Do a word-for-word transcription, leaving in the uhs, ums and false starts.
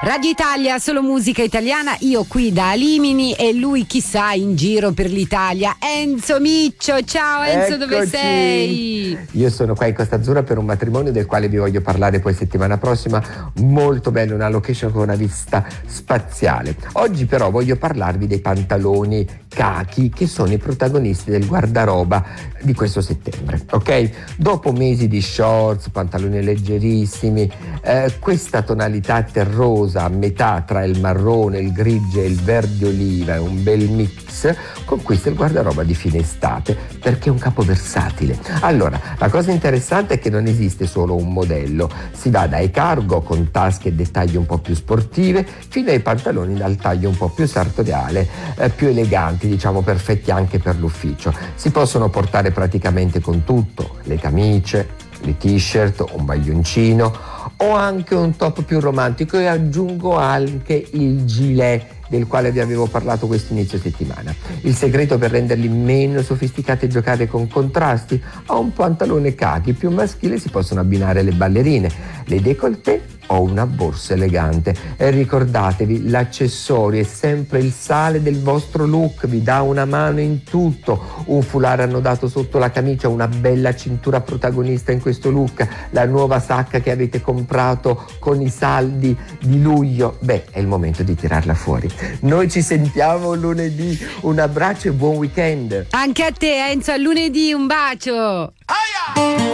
Radio Italia, solo musica italiana, io qui da Alimini e lui chissà in giro per l'Italia. Enzo Miccio, ciao Enzo. Eccoci. Dove sei? Io sono qua in Costa Azzurra per un matrimonio del quale vi voglio parlare poi settimana prossima, molto bello, una location con una vista spaziale. Oggi però voglio parlarvi dei pantaloni cachi che sono i protagonisti del guardaroba di questo settembre, ok? Dopo mesi di shorts, pantaloni leggerissimi, eh, questa tonalità terrosa a metà tra il marrone, il grigio e il verde oliva, un bel mix, conquista il guardaroba di fine estate perché è un capo versatile. Allora, la cosa interessante è che non esiste solo un modello, si va dai cargo con tasche e dettagli un po' più sportive fino ai pantaloni dal taglio un po' più sartoriale, eh, più eleganti, diciamo perfetti anche per l'ufficio. Si possono portare praticamente con tutto, le camicie, le t-shirt, un maglioncino o anche un top più romantico, e aggiungo anche il gilet del quale vi avevo parlato questo inizio settimana. Il segreto per renderli meno sofisticati e giocare con contrasti: a un pantalone khaki più maschile si possono abbinare le ballerine, le décolleté o una borsa elegante. E ricordatevi, l'accessorio è sempre il sale del vostro look, vi dà una mano in tutto. Un foulard annodato sotto la camicia, una bella cintura protagonista in questo look, la nuova sacca che avete comprato con i saldi di luglio, beh, è il momento di tirarla fuori. Noi ci sentiamo lunedì, un abbraccio e buon weekend. Anche a te Enzo, a lunedì, un bacio.